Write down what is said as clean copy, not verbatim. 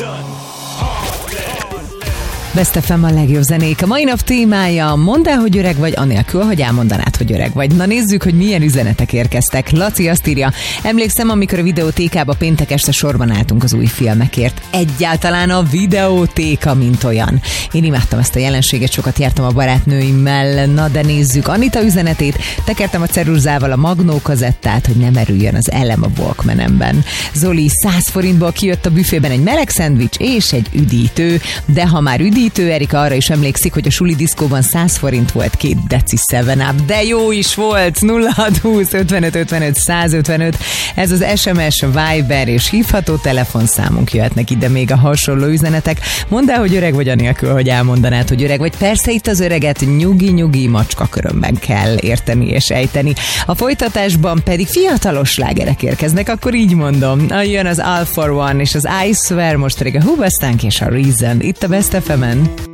Best FM a legjobb zenék. A mai nap témája: mondd el, hogy öreg vagy, anélkül, hogy elmondanád, hogy öreg vagy. Na nézzük, hogy milyen üzenetek érkeztek. Laci azt írja: emlékszem, amikor a videótékába péntek este sorban álltunk az új filmekért. Egyáltalán a videótéka, mint olyan. Én imádtam ezt a jelenséget, sokat jártam a barátnőimmel. Na de nézzük Anita üzenetét. Tekertem a ceruzával a magnó kazettát, hogy nem erüljön az elem a Walkmanemben. Zoli: 100 forintból kijött a büfében egy meleg szendvics és egy üdítő, de ha már üdítő, Erika arra is emlékszik, hogy a suli diszkóban 100 forint volt 2 deci 7-up, de jó is volt. 0620 55 55 155, ez az SMS, Viber és hívható telefonszámunk. Jöhetnek ide még a hasonló üzenetek. Mondd el, hogy öreg vagy, anélkül, hogy elmondanád, hogy öreg vagy. Persze itt az öreget nyugi-nyugi macska körömben kell érteni és ejteni. A folytatásban pedig fiatalos slágerek érkeznek, akkor így mondom. Jön az All for One és az I Swear, most pedig a Hoobastank és a Reason. Itt a Best FM-en.